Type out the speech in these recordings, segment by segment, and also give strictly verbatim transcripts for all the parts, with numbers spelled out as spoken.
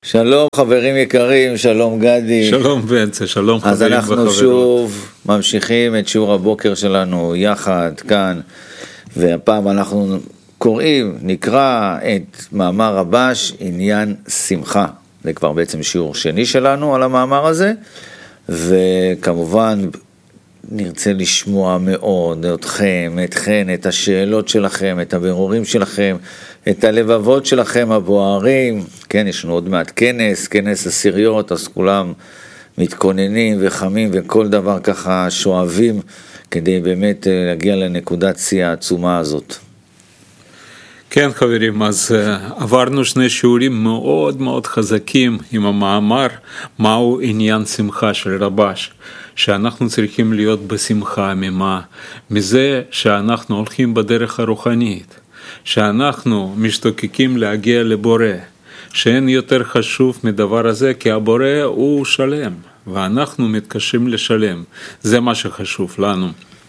שלום חברים יקרים, שלום גדי. שלום בנצה, שלום חברים וחברות. אז אנחנו שוב ממשיכים את שיעור הבוקר שלנו יחד כאן, והפעם אנחנו קוראים, נקרא את מאמר רבש, עניין שמחה. זה כבר בעצם שיעור שני שלנו על המאמר הזה, וכמובן נרצה לשמוע מאוד אתכם, אתכן, את השאלות שלכם, את הבירורים שלכם, את הלבבות שלכם הבוערים. כן, יש לנו עוד מעט כנס, כנס עשיריות, אז כולם מתכוננים וחמים וכל דבר ככה שואבים, כדי באמת להגיע לנקודת שיא העצומה הזאת. כן חברים, אז uh, עברנו שני שיעורים מאוד מאוד חזקים עם המאמר, מהו עניין שמחה של רבש, שאנחנו צריכים להיות בשמחה. ממה? מזה שאנחנו הולכים בדרך הרוחנית, שאנחנו משתוקקים להגיע לבורא, שאין יותר חשוב מדבר הזה, כי הבורא הוא שלם, ואנחנו מתקשים לשלם. זה מה שחשוב לנו.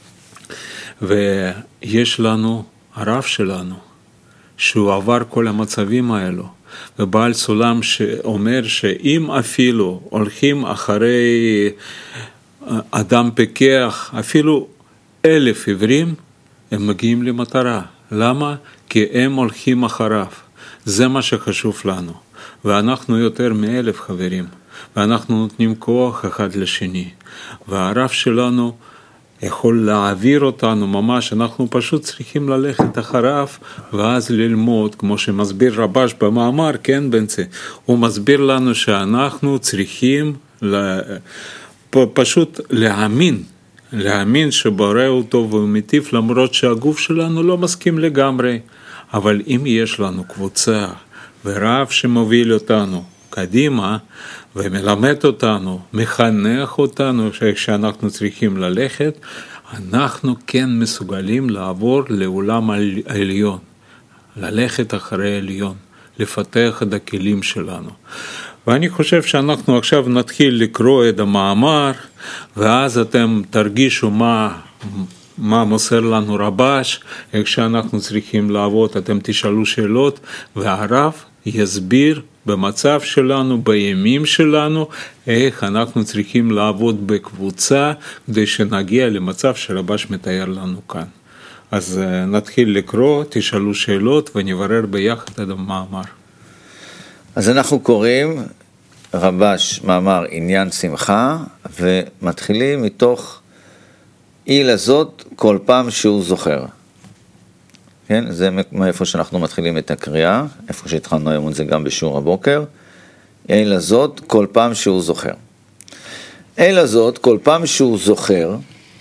ויש לנו הרב שלנו, שהוא עבר כל המצבים האלו, ובעל סולם שאומר שאם אפילו הולכים אחרי אדם פיקח, אפילו אלף עברים, הם מגיעים למטרה. למה? כי הם הולכים אחריו. זה מה שחשוב לנו. ואנחנו יותר מאלף חברים, ואנחנו נותנים כוח אחד לשני. והרב שלנו יכול להעביר אותנו ממש, אנחנו פשוט צריכים ללכת אחריו, ואז ללמוד, כמו שמסביר רבש במאמר, כן בנצה, הוא מסביר לנו שאנחנו צריכים לה, פשוט להאמין, להאמין שבורא הוא טוב ומטיף, למרות שהגוף שלנו לא מסכים לגמרי. אבל אם יש לנו קבוצה ורב שמוביל אותנו קדימה, ומלמד אותנו, מחנך אותנו שאנחנו צריכים ללכת, אנחנו כן מסוגלים לעבור לעולם העליון, ללכת אחרי העליון, לפתח את הכלים שלנו. ואני חושב שאנחנו עכשיו נתחיל לקרוא את המאמר, ואז אתם תרגישו מה, מה מוסר לנו רבש, איך שאנחנו צריכים לעבוד, אתם תשאלו שאלות, והרב יסביר במצב שלנו, בימים שלנו, איך אנחנו צריכים לעבוד בקבוצה, כדי שנגיע למצב שרבש מתאר לנו כאן. אז נתחיל לקרוא, תשאלו שאלות, ונברר ביחד את המאמר. אז אנחנו קוראים רבש מאמר עניין שמחה, ומתחילים מתוך איל הזאת כל פעם שהוא זוכר. כן, זה מאיפה שאנחנו מתחילים את הקריאה, איפה שהתחלנו היום זה גם בשיעור הבוקר. איל הזאת כל פעם שהוא זוכר. איל הזאת כל פעם שהוא זוכר,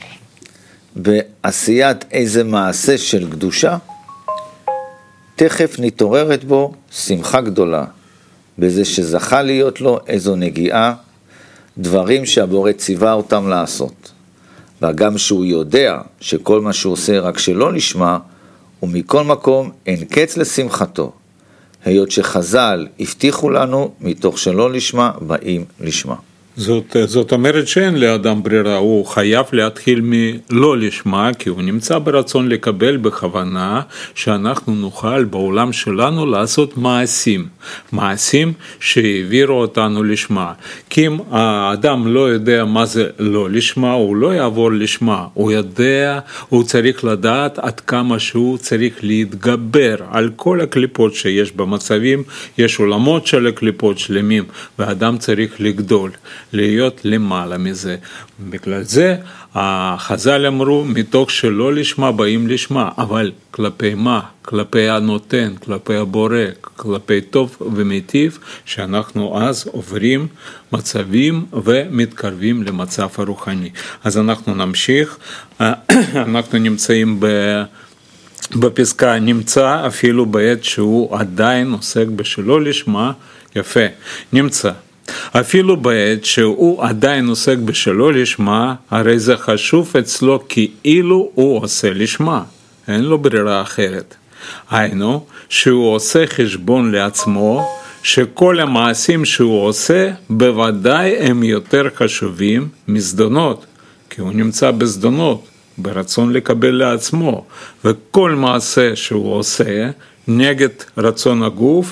בעשיית איזה מעשה של קדושה, תכף נתעוררת בו שמחה גדולה, בזה שזכה להיות לו איזו נגיעה, דברים שהבורא ציווה אותם לעשות. וגם שהוא יודע שכל מה שהוא עושה רק שלא נשמע, ומכל מקום אין קץ לשמחתו, היות שחז"ל הבטיחו לנו מתוך שלא לשמה באים לשמה. זאת, זאת אומרת שאין לאדם ברירה, הוא חייב להתחיל מלא לשמה, כי הוא נמצא ברצון לקבל בכוונה, שאנחנו נוכל בעולם שלנו לעשות מעשים, מעשים שהעבירו אותנו לשמה. כי אם האדם לא יודע מה זה לא לשמה, הוא לא יעבור לשמה, הוא יודע, הוא צריך לדעת עד כמה שהוא צריך להתגבר על כל הקליפות שיש במצבים, יש עולמות של הקליפות שלמים, והאדם צריך לגדול. להיות למעלה מזה. בגלל זה החז"ל אמרו מתוך שלא לשמה באים לשמה, אבל כלפי מה? כלפי הנותן, כלפי הבורא, כלפי טוב ומיטיב, שאנחנו אז עוברים מצבים ומתקרבים למצב הרוחני. אז אנחנו נמשיך, אנחנו נמצאים ב... בפסקה, נמצא אפילו בעת שהוא עדיין עוסק בשלא לשמה, יפה, נמצא. אפילו בעת שהוא עדיין עוסק בשלא לשמה, הרי זה חשוב אצלו כאילו הוא עושה לשמה, אין לו ברירה אחרת. היינו, שהוא עושה חשבון לעצמו, שכל המעשים שהוא עושה בוודאי הם יותר חשובים מזדונות, כי הוא נמצא בזדונות, ברצון לקבל לעצמו, וכל מעשה שהוא עושה נגד רצון הגוף,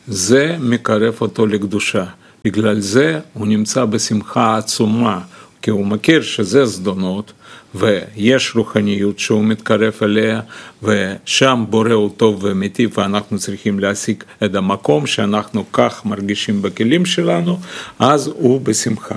זה מקרב אותו לקדושה. בגלל זה הוא נמצא בשמחה עצומה, כי הוא מכיר שזה זדונות, ויש רוחניות שהוא מתקרב אליה, ושם בורא הוא טוב ומטיב, ואנחנו צריכים להשיג את המקום שאנחנו כך מרגישים בכלים שלנו, אז הוא בשמחה.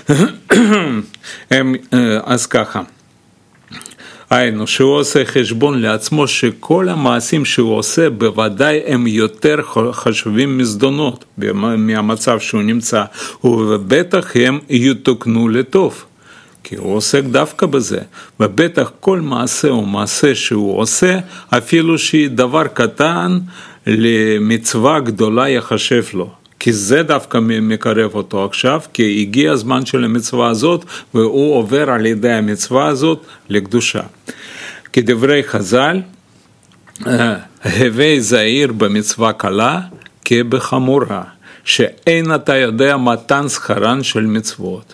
אז ככה, היינו, שהוא עושה חשבון לעצמו שכל המעשים שהוא עושה בוודאי הם יותר חשובים מזדונות מהמצב שהוא נמצא, ובטח הם יתוקנו לטוב, כי הוא עוסק דווקא בזה, ובטח כל מעשה או מעשה שהוא עושה, אפילו שהיא דבר קטן למצווה גדולה יחשב לו. כי זה דווקא מקרב אותו עכשיו, כי הגיע הזמן של המצווה הזאת, והוא עובר על ידי המצווה הזאת לקדושה. כדברי חז"ל, הווי זהיר במצווה קלה כבחמורה, שאין אתה יודע מתן שכרן של מצוות.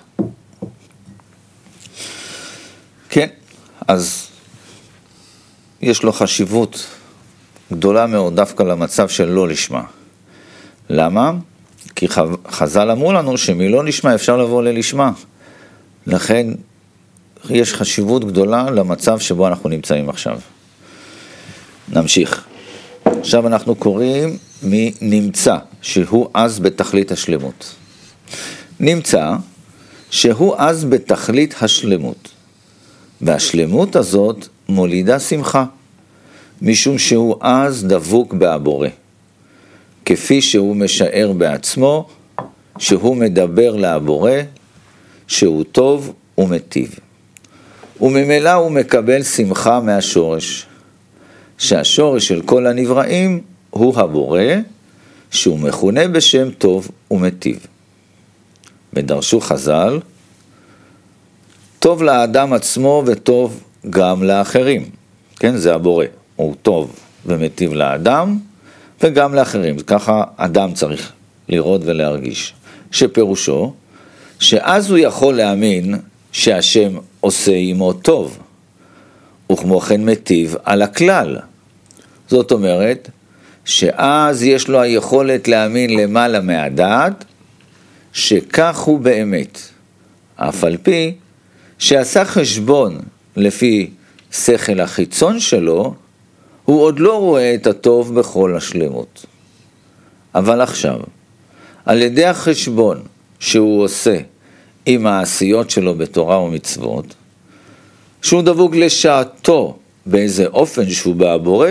כן, אז יש לו חשיבות גדולה מאוד דווקא למצב של לא לשמה. למה? כי חז"ל אמרו לנו שמלא לשמה אפשר לבוא ללשמה. לכן יש חשיבות גדולה למצב שבו אנחנו נמצאים עכשיו. נמשיך. עכשיו אנחנו קוראים מנמצא, שהוא אז בתכלית השלמות. נמצא שהוא אז בתכלית השלמות. והשלמות הזאת מולידה שמחה, משום שהוא אז דבוק בהבורא. כפי שהוא משער בעצמו, שהוא מדבר להבורא, שהוא טוב ומטיב. וממילא הוא מקבל שמחה מהשורש, שהשורש של כל הנבראים הוא הבורא, שהוא מכונה בשם טוב ומטיב. ודרשו חז"ל, טוב לאדם עצמו וטוב גם לאחרים. כן, זה הבורא, הוא טוב ומטיב לאדם, וגם לאחרים. ככה אדם צריך לראות ולהרגיש. שפירושו, שאז הוא יכול להאמין שהשם עושה עמו טוב, וכמו כן מטיב על הכלל. זאת אומרת, שאז יש לו היכולת להאמין למעלה מהדעת, שכך הוא באמת. אף על פי שעשה חשבון לפי שכל החיצון שלו, הוא עוד לא רואה את הטוב בכל השלמות. אבל עכשיו, על ידי החשבון שהוא עושה עם העשיות שלו בתורה ומצוות, שהוא דבוק לשעתו באיזה אופן שהוא בהבורא,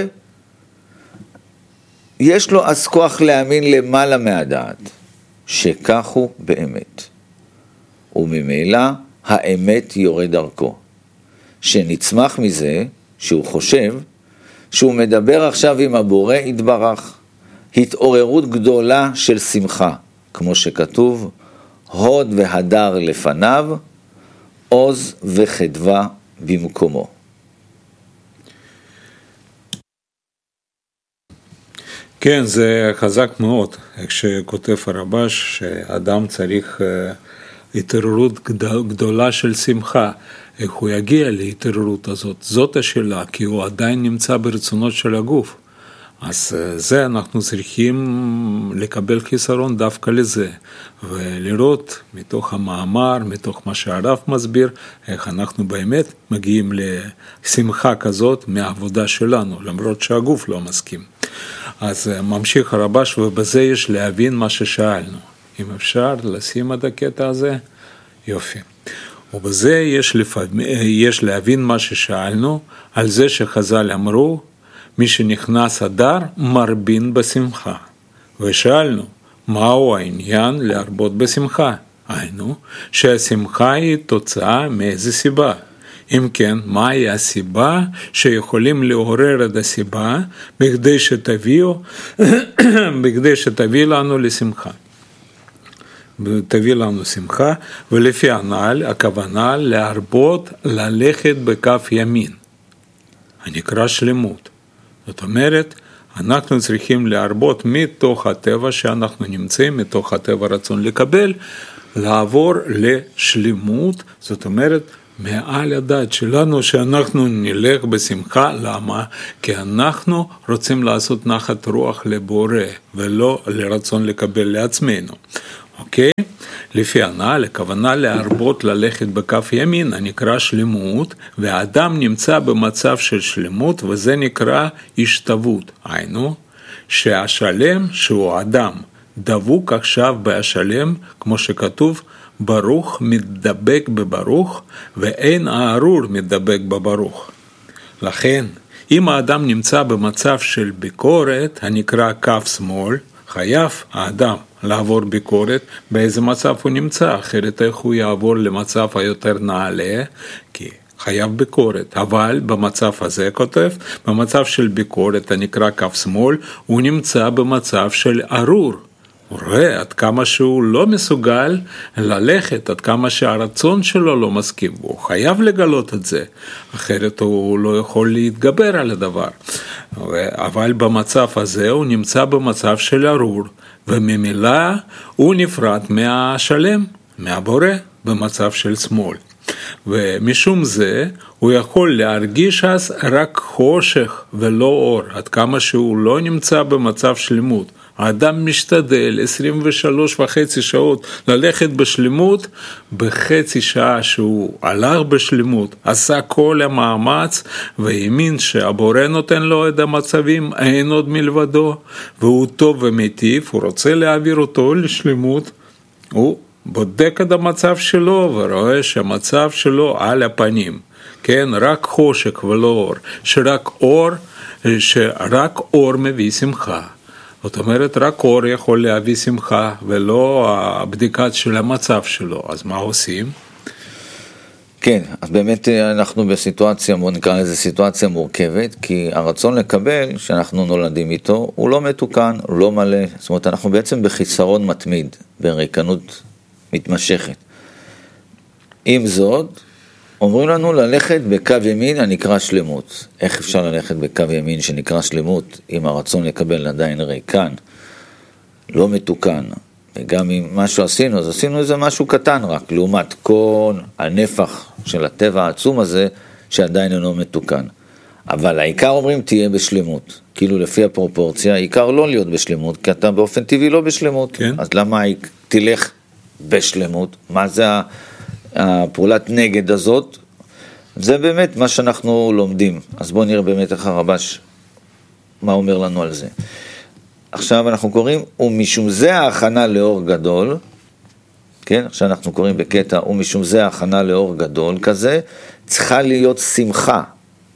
יש לו אז כוח להאמין למעלה מהדעת, שכך הוא באמת. וממילא האמת יורד דרכו, שנצמח מזה שהוא חושב שהוא מדבר עכשיו עם הבורא יתברך, התעוררות גדולה של שמחה, כמו שכתוב, הוד והדר לפניו, עוז וחדווה במקומו. כן, זה חזק מאוד, כשכותב הרב"ש שאדם צריך התעוררות גדולה של שמחה, איך הוא יגיע להתעוררות הזאת? זאת השאלה, כי הוא עדיין נמצא ברצונות של הגוף. אז זה אנחנו צריכים לקבל חיסרון דווקא לזה, ולראות מתוך המאמר, מתוך מה שהרב מסביר, איך אנחנו באמת מגיעים לשמחה כזאת מהעבודה שלנו, למרות שהגוף לא מסכים. אז ממשיך הרב"ש, ובזה יש להבין מה ששאלנו. אם אפשר לשים את הקטע הזה, יופי. ובזה יש, לפעמים, יש להבין מה ששאלנו, על זה שחז"ל אמרו, מי שנכנס אדר מרבין בשמחה. ושאלנו, מהו העניין להרבות בשמחה? היינו, שהשמחה היא תוצאה מאיזה סיבה. אם כן, מהי הסיבה שיכולים לעורר את הסיבה, בכדי שתביאו, בכדי שתביא לנו לשמחה. תביא לנו שמחה, ולפי הנעל, הכוונה להרבות ללכת בקו ימין. הנקרא שלמות. זאת אומרת, אנחנו צריכים להרבות מתוך הטבע שאנחנו נמצאים, מתוך הטבע רצון לקבל, לעבור לשלמות, זאת אומרת, מעל הדת שלנו שאנחנו נלך בשמחה. למה? כי אנחנו רוצים לעשות נחת רוח לבורא ולא לרצון לקבל לעצמנו. אוקיי? לפי הנ"ל, הכוונה להרבות ללכת בכף ימין הנקרא שלמות, והאדם נמצא במצב של שלמות וזה נקרא השתוות. היינו, שהשלם שהוא אדם דבוק עכשיו בהשלם, כמו שכתוב, ברוך מדבק בברוך, ואין הארור מדבק בברוך. לכן, אם האדם נמצא במצב של ביקורת, הנקרא כף שמאל, חייב האדם לעבור ביקורת באיזה מצב הוא נמצא, אחרת איך הוא יעבור למצב היותר נעלה, כי חייב ביקורת. אבל במצב הזה כותב, במצב של ביקורת הנקרא כף שמאל, הוא נמצא במצב של ארור. הוא רואה עד כמה שהוא לא מסוגל ללכת, עד כמה שהרצון שלו לא מסכים, הוא חייב לגלות את זה, אחרת הוא לא יכול להתגבר על הדבר. אבל במצב הזה הוא נמצא במצב של ארור, וממילא הוא נפרד מהשלם, מהבורא, במצב של שמאל. ומשום זה הוא יכול להרגיש אז רק חושך ולא אור, עד כמה שהוא לא נמצא במצב שלמות. האדם משתדל עשרים ושלוש וחצי שעות ללכת בשלמות, בחצי שעה שהוא הלך בשלמות, עשה כל המאמץ והאמין שהבורא נותן לו את המצבים, אין עוד מלבדו, והוא טוב ומיטיב, הוא רוצה להעביר אותו לשלמות, הוא בודק את המצב שלו ורואה שהמצב שלו על הפנים, כן, רק חושך ולא אור, שרק אור, שרק אור מביא שמחה. זאת אומרת, רק אור יכול להביא שמחה, ולא הבדיקה של המצב שלו. אז מה עושים? כן, אז באמת אנחנו בסיטואציה, בוא נקרא לזה סיטואציה מורכבת, כי הרצון לקבל שאנחנו נולדים איתו, הוא לא מתוקן, הוא לא מלא. זאת אומרת, אנחנו בעצם בחיסרון מתמיד, בריקנות מתמשכת. עם זאת, אומרים לנו ללכת בקו ימין הנקרא שלמות. איך אפשר ללכת בקו ימין שנקרא שלמות, אם הרצון לקבל עדיין ריקן, לא מתוקן, וגם אם משהו עשינו, אז עשינו איזה משהו קטן רק, לעומת כל הנפח של הטבע העצום הזה, שעדיין אינו מתוקן. אבל העיקר אומרים תהיה בשלמות, כאילו לפי הפרופורציה, העיקר לא להיות בשלמות, כי אתה באופן טבעי לא בשלמות, כן. אז למה תלך בשלמות? מה זה הפעולת נגד הזאת? זה באמת מה שאנחנו לומדים. אז בואו נראה באמת איך הרבש, מה אומר לנו על זה. עכשיו אנחנו קוראים, ומשום זה ההכנה לאור גדול, כן? עכשיו אנחנו קוראים בקטע, ומשום זה ההכנה לאור גדול כזה, צריכה להיות שמחה,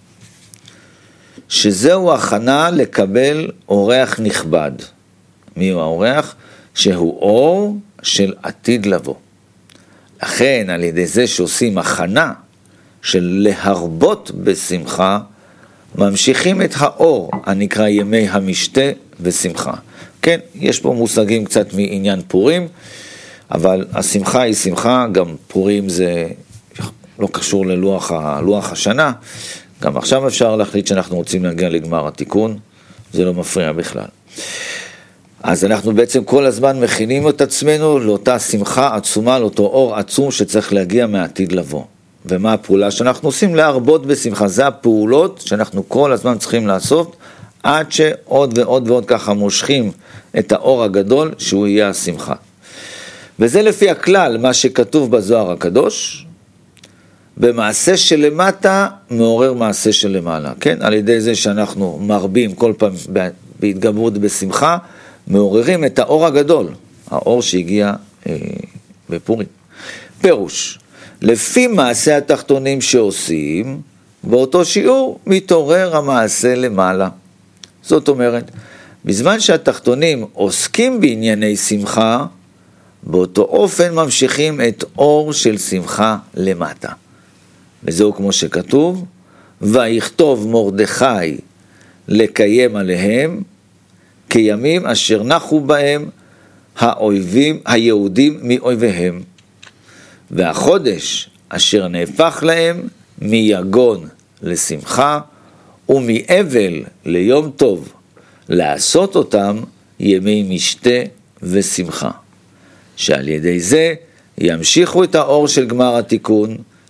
שזהו הכנה לקבל אורח נכבד. מי הוא האורח? שהוא אור של עתיד לבוא. לכן על ידי זה שעושים הכנה של להרבות בשמחה, ממשיכים את האור הנקרא ימי המשתה ושמחה. כן, יש פה מושגים קצת מעניין פורים, אבל השמחה היא שמחה, גם פורים זה לא קשור ללוח לוח השנה, גם עכשיו אפשר להחליט שאנחנו רוצים להגיע לגמר התיקון, זה לא מפריע בכלל. אז אנחנו בעצם כל הזמן מכינים את עצמנו לאותה שמחה עצומה, לאותו אור עצום שצריך להגיע מהעתיד לבוא. ומה הפעולה שאנחנו עושים? להרבות בשמחה. זה הפעולות שאנחנו כל הזמן צריכים לעשות, עד שעוד ועוד ועוד ככה מושכים את האור הגדול שהוא יהיה השמחה. וזה לפי הכלל, מה שכתוב בזוהר הקדוש, במעשה שלמטה מעורר מעשה שלמעלה. כן? על ידי זה שאנחנו מרבים כל פעם בהתגברות בשמחה, מעוררים את האור הגדול, האור שהגיע אה, בפורים. פירוש, לפי מעשה התחתונים שעושים, באותו שיעור מתעורר המעשה למעלה. זאת אומרת, בזמן שהתחתונים עוסקים בענייני שמחה, באותו אופן ממשיכים את אור של שמחה למטה. וזהו כמו שכתוב, ויכתוב מרדכי לקיים עליהם, כימים אשר נחו בהם האויבים, היהודים מאויביהם. והחודש אשר נהפך להם מיגון לשמחה ומאבל ליום טוב, לעשות אותם ימי משתה ושמחה. שעל ידי זה ימשיכו את האור של גמר התיקון,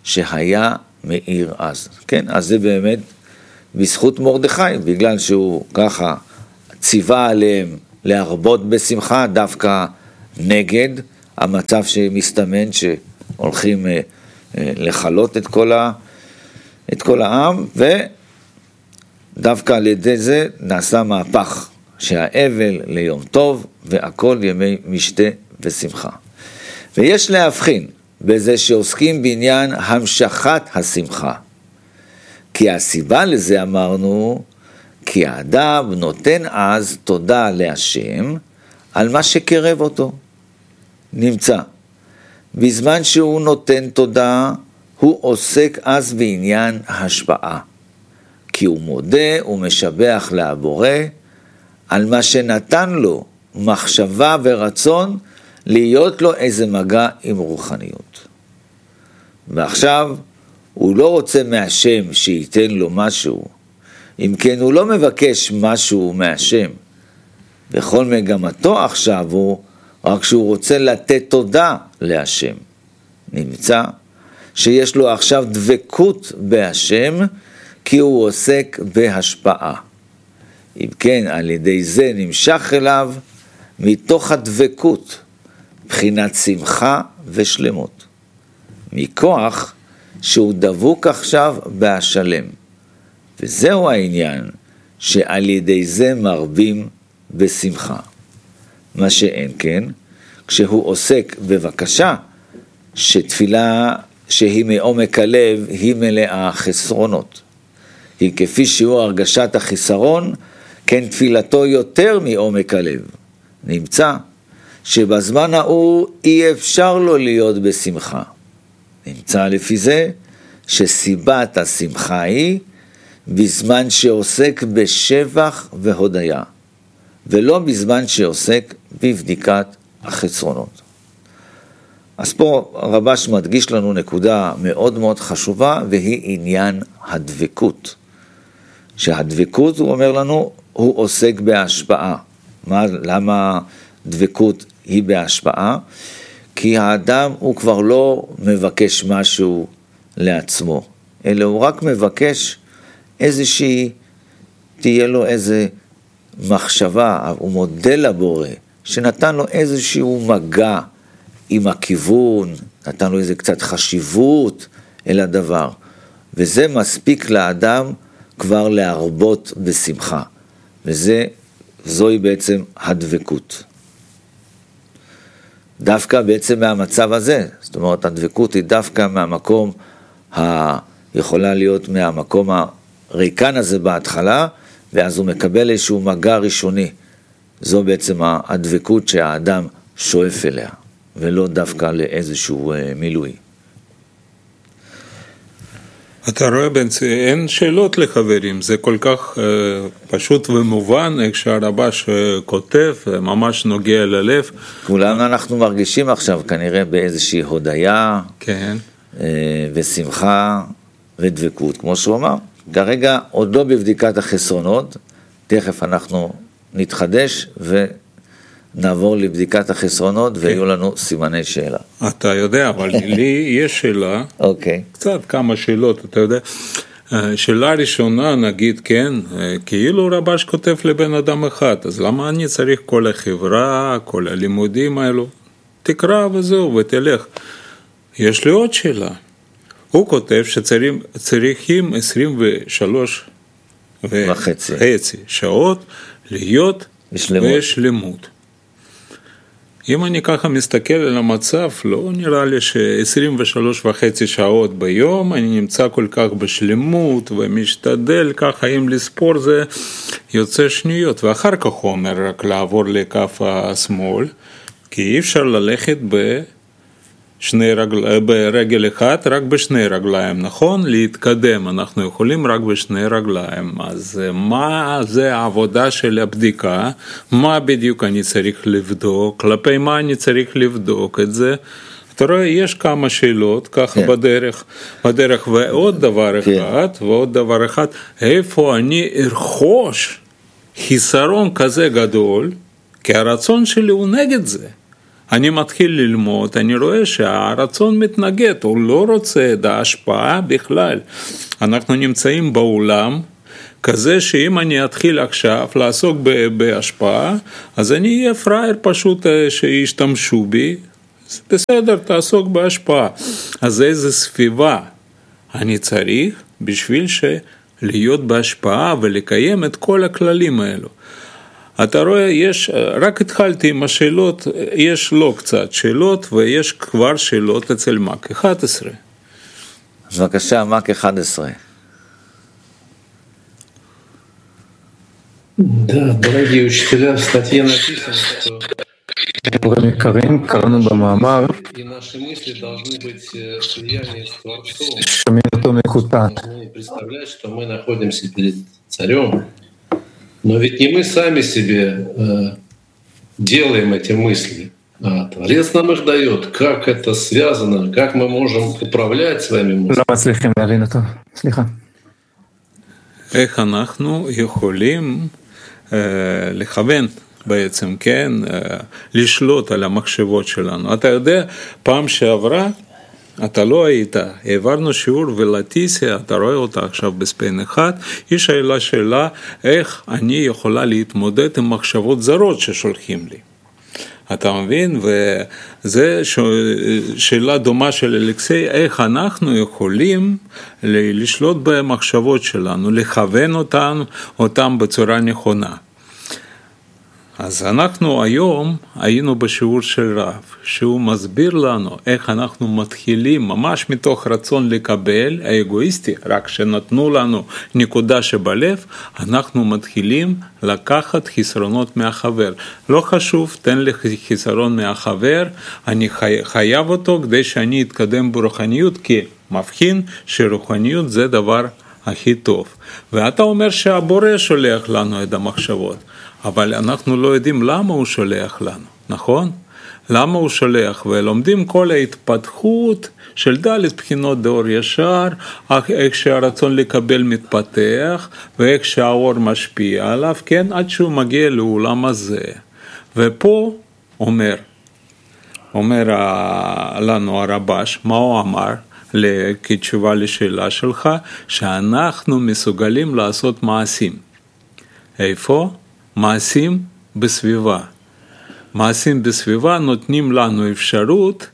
שהיה מאיר אז. כן, אז זה באמת בזכות מרדכי, בגלל שהוא ככה ציווה עליהם להרבות בשמחה, דווקא נגד המצב שמסתמן שהולכים לחלות את כל, ה, את כל העם, ודווקא על ידי זה נעשה מהפך, שהאבל ליום טוב והכל ימי משתה ושמחה. ויש להבחין בזה שעוסקים בעניין המשכת השמחה. כי הסיבה לזה אמרנו, כי האדם נותן אז תודה להשם על מה שקרב אותו. נמצא. בזמן שהוא נותן תודה, הוא עוסק אז בעניין השפעה. כי הוא מודה ומשבח לבורא על מה שנתן לו מחשבה ורצון להיות לו איזה מגע עם רוחניות. ועכשיו הוא לא רוצה מהשם שייתן לו משהו, אם כן הוא לא מבקש משהו מהשם. בכל מגמתו עכשיו הוא רק שהוא רוצה לתת תודה להשם. נמצא שיש לו עכשיו דבקות בהשם, כי הוא עוסק בהשפעה. אם כן, על ידי זה נמשך אליו מתוך הדבקות, בחינת שמחה ושלמות. מכוח שהוא דבוק עכשיו בהשלם. וזהו העניין, שעל ידי זה מרבים בשמחה. מה שאין כן, כשהוא עוסק בבקשה, שתפילה שהיא מעומק הלב, היא מלאה חסרונות. היא כפי שהוא הרגשת החיסרון, כן תפילתו יותר מעומק הלב. נמצא שבזמן ההוא אי אפשר לו להיות בשמחה. נמצא לפי זה שסיבת השמחה היא בזמן שעוסק בשבח והודיה, ולא בזמן שעוסק בבדיקת החסרונות. אז פה רבש מדגיש לנו נקודה מאוד מאוד חשובה, והיא עניין הדבקות. שהדבקות, הוא אומר לנו, הוא עוסק בהשפעה. מה, למה דבקות היא בהשפעה? כי האדם הוא כבר לא מבקש משהו לעצמו, אלא הוא רק מבקש איזושהי, תהיה לו איזה מחשבה, הוא מודה לבורא, שנתן לו איזשהו מגע עם הכיוון, נתן לו איזה קצת חשיבות אל הדבר, וזה מספיק לאדם כבר להרבות בשמחה, וזה, זוהי בעצם הדבקות. דווקא בעצם מהמצב הזה, זאת אומרת, הדבקות היא דווקא מהמקום, ה... יכולה להיות מהמקום הריקן הזה בהתחלה, ואז הוא מקבל איזשהו מגע ראשוני. זו בעצם הדבקות שהאדם שואף אליה, ולא דווקא לאיזשהו מילוי. אתה רואה, אין שאלות לחברים, זה כל כך פשוט ומובן, איך שהרבש כותב, ממש נוגע ללב. כולנו אנחנו מרגישים עכשיו כנראה באיזושהי הודיה, כן. ושמחה ודבקות, כמו שהוא אמר. כרגע עוד לא בבדיקת החסרונות, תכף אנחנו נתחדש ונעבור לבדיקת החסרונות, כן. ויהיו לנו סימני שאלה. אתה יודע, אבל לי יש שאלה, אוקיי. קצת כמה שאלות, אתה יודע. שאלה ראשונה, נגיד, כן, כאילו רבש כותב לבן אדם אחד, אז למה אני צריך כל החברה, כל הלימודים האלו? תקרא וזהו ותלך. יש לי עוד שאלה. הוא כותב שצריכים עשרים ושלוש וחצי שעות להיות בשלמות. בשלמות. אם אני ככה מסתכל על המצב, לא נראה לי ש-עשרים ושלוש וחצי שעות ביום, אני נמצא כל כך בשלמות ומשתדל ככה, אם לספור זה יוצא שניות, ואחר כך הוא אומר רק לעבור לכף השמאל, כי אי אפשר ללכת ב... שני רגל, ברגל אחד, רק בשני רגליים, נכון? להתקדם, אנחנו יכולים רק בשני רגליים, אז מה זה העבודה של הבדיקה? מה בדיוק אני צריך לבדוק? כלפי מה אני צריך לבדוק את זה? אתה רואה, יש כמה שאלות ככה כן. בדרך, בדרך, ועוד דבר כן. אחד, ועוד דבר אחד, איפה אני ארכוש חיסרון כזה גדול, כי הרצון שלי הוא נגד זה. אני מתחיל ללמוד, אני רואה שהרצון מתנגד, הוא לא רוצה את ההשפעה בכלל. אנחנו נמצאים בעולם כזה שאם אני אתחיל עכשיו לעסוק בהשפעה, אז אני אהיה פראייר פשוט שישתמשו בי, בסדר, תעסוק בהשפעה. אז איזה סביבה אני צריך בשביל להיות בהשפעה ולקיים את כל הכללים האלו. אתה רואה, יש, רק התחלתי עם השאלות, יש לא קצת שאלות ויש כבר שאלות אצל מק אחת עשרה. אז בבקשה, מק אחת עשרה. Да, дорогие учителя, в статье написано, что и наши мысли должны быть в слиянии с Творцом. Мы должны представлять, что мы находимся перед Царем, но ведь не мы сами себе э, делаем эти мысли, а Творец нам их дает. Как это связано, как мы можем управлять своими мыслями. איך אנחנו יכולים לכוון בעצם, כן, לשלוט על המחשבות שלנו. אתה יודע, פעם שעברה, אתה לא היית, העברנו שיעור ולטיסיה, אתה רואה אותה עכשיו בספיין אחד, היא שאלה שאלה, איך אני יכולה להתמודד עם מחשבות זרות ששולחים לי. אתה מבין? וזה שאלה דומה של אלכסי, איך אנחנו יכולים לשלוט במחשבות שלנו, לכוון אותם, אותם בצורה נכונה. אז אנחנו היום היינו בשיעור של רב, שהוא מסביר לנו איך אנחנו מתחילים ממש מתוך רצון לקבל, האגואיסטי, רק שנתנו לנו נקודה שבלב, אנחנו מתחילים לקחת חסרונות מהחבר. לא חשוב, תן לי חסרון מהחבר, אני חי, חייב אותו כדי שאני אתקדם ברוחניות, כי מבחין שרוחניות זה דבר הכי טוב. ואתה אומר שהבורא שולח לנו את המחשבות. אבל אנחנו לא יודעים למה הוא שולח לנו, נכון? למה הוא שולח? ולומדים כל ההתפתחות של ד' בחינות דאור ישר, איך שהרצון לקבל מתפתח, ואיך שהאור משפיע עליו, כן? עד שהוא מגיע לעולם הזה. ופה אומר, אומר לנו הרבש, מה הוא אמר? כתשובה לשאלה שלך, שאנחנו מסוגלים לעשות מעשים. איפה? מעשים בסביבה. מעשים בסביבה נותנים לנו אפשרות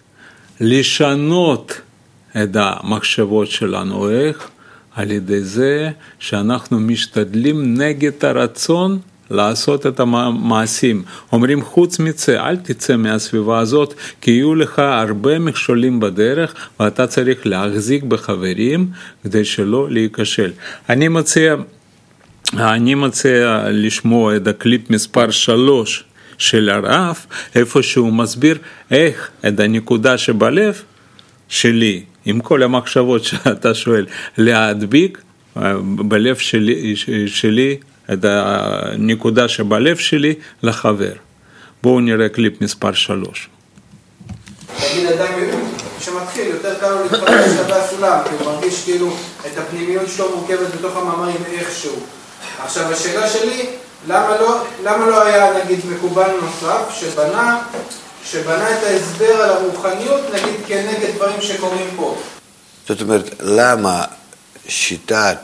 לשנות את המחשבות שלנו. איך? על ידי זה שאנחנו משתדלים נגד הרצון לעשות את המעשים. אומרים חוץ מצא, אל תצא מהסביבה הזאת, כי יהיו לך הרבה מכשולים בדרך, ואתה צריך להחזיק בחברים כדי שלא להיכשל. אני מציע... אני מציע לשמוע את הקליפ מספר שלוש של הרב, איפה שהוא מסביר איך את הנקודה שבלב שלי, עם כל המחשבות שאתה שואל, להדביק בלב שלי, שלי את הנקודה שבלב שלי לחבר. בואו נראה קליפ מספר שלוש. תגיד אדם שמתחיל, יותר קל לו להתפתח שווה הסולם, כי הוא מרגיש כאילו את הפנימיות שלו מורכבת בתוך המאמרים איכשהו. עכשיו השאלה שלי, למה לא, למה לא היה נגיד מקובל נוסף שבנה, שבנה את ההסבר על הרוחניות נגיד כנגד דברים שקורים פה? זאת אומרת, למה שיטת,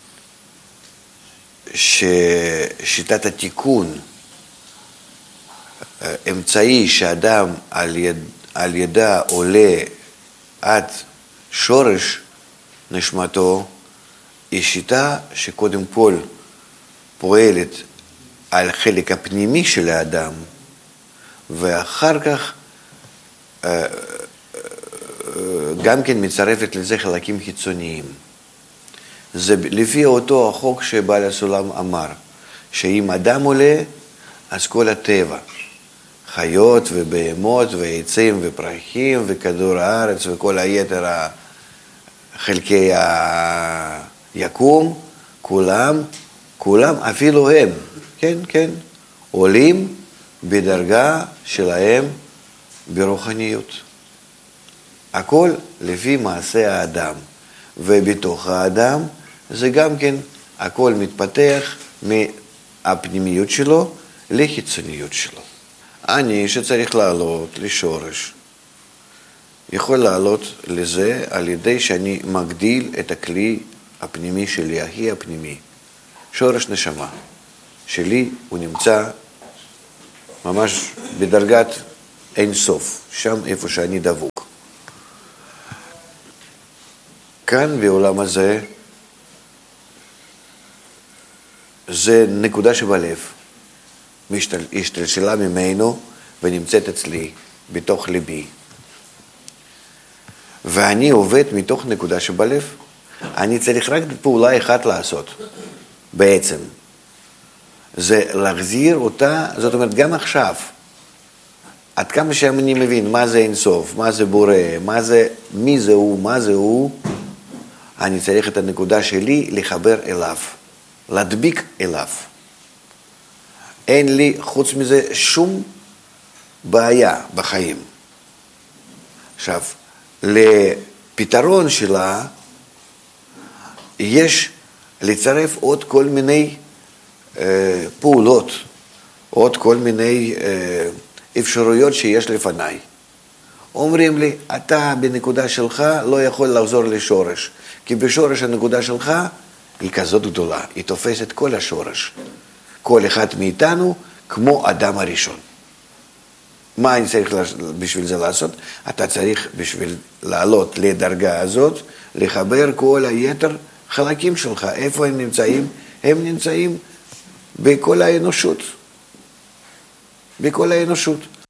ש... שיטת התיקון, אמצעי שאדם על, יד... על ידה עולה עד שורש נשמתו, היא שיטה שקודם כל פועלת על חלק הפנימי של האדם, ואחר כך גם כן מצרפת לזה חלקים חיצוניים. זה לפי אותו החוק שבעל הסולם אמר, שאם אדם עולה, אז כל הטבע, חיות ובהמות ועצים ופרחים וכדור הארץ וכל היתר חלקי היקום, כולם, כולם, אפילו הם, כן, כן, עולים בדרגה שלהם ברוחניות. הכל לפי מעשה האדם, ובתוך האדם זה גם כן, הכל מתפתח מהפנימיות שלו לחיצוניות שלו. אני שצריך לעלות לשורש, יכול לעלות לזה על ידי שאני מגדיל את הכלי הפנימי שלי, ההיא הפנימי. שורש נשמה שלי הוא נמצא ממש בדרגת אין סוף, שם איפה שאני דבוק. כאן בעולם הזה, זה נקודה שבלב, השתלשלה ממנו ונמצאת אצלי, בתוך ליבי. ואני עובד מתוך נקודה שבלב. אני צריך רק פעולה אחת לעשות, בעצם. זה להחזיר אותה, זאת אומרת, גם עכשיו, עד כמה שאני מבין מה זה אינסוף, מה זה בורא, מה זה, מי זה הוא, מה זה הוא, אני צריך את הנקודה שלי לחבר אליו, להדביק אליו. אין לי חוץ מזה שום בעיה בחיים. עכשיו, לפתרון שלה יש לצרף עוד כל מיני אה, פעולות, עוד כל מיני אה, אפשרויות שיש לפניי. אומרים לי, אתה בנקודה שלך לא יכול לחזור לשורש, כי בשורש הנקודה שלך היא כזאת גדולה, היא תופסת כל השורש. כל אחד מאיתנו כמו אדם הראשון. מה אני צריך בשביל זה לעשות? אתה צריך בשביל לעלות לדרגה הזאת, לחבר כל היתר חלקים שלך. איפה הם נמצאים? הם נמצאים בכל האנושות. בכל האנושות.